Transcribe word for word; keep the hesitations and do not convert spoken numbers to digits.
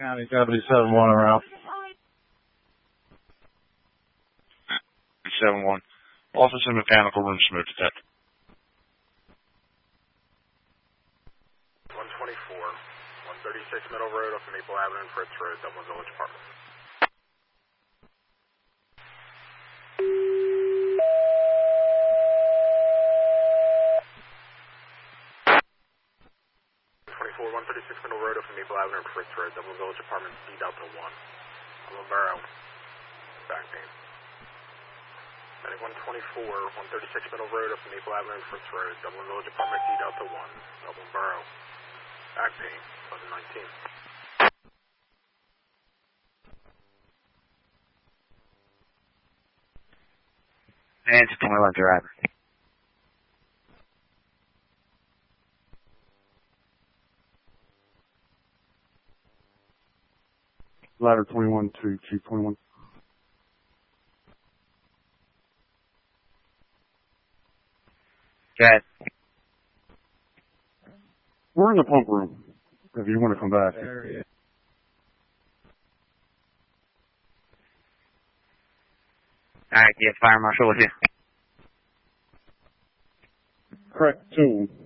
County Deputy seven one around. seven one. Office and mechanical room smoke detected. one twenty-four, one thirty-six Middle Road off Maple Avenue and Fritz Road, Dublin Village Apartments. twenty-four, one thirty-six Middle Road off Maple Avenue and Fritz Road, Dublin Village Apartments, D Delta one. Dublin Borough, back pain. one twenty-four, one thirty-six Middle Road off Maple Avenue and Fritz Road, Dublin Village Apartment, D Delta one, Dublin Borough, back pain, eleven nineteen. And to twenty-one driver. Ladder twenty-one to Chief twenty-one. Good. We're in the pump room, if you want to come back. Alright, yes, fire marshal with you. Correct, two.